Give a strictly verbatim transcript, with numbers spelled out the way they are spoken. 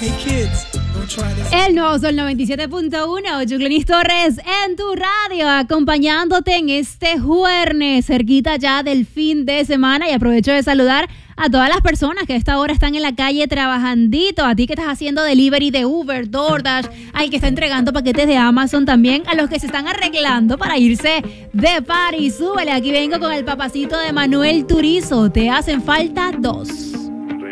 Hey kids, don't try this. El Nuevo Sol noventa y siete punto uno, Julianis Torres en tu radio, acompañándote en este jueves, cerquita ya del fin de semana. Y aprovecho de saludar a todas las personas que a esta hora están en la calle trabajandito, a ti que estás haciendo delivery de Uber, DoorDash, al que está entregando paquetes de Amazon también, a los que se están arreglando para irse de party. Súbele, aquí vengo con el papacito de Manuel Turizo, te hacen falta dos.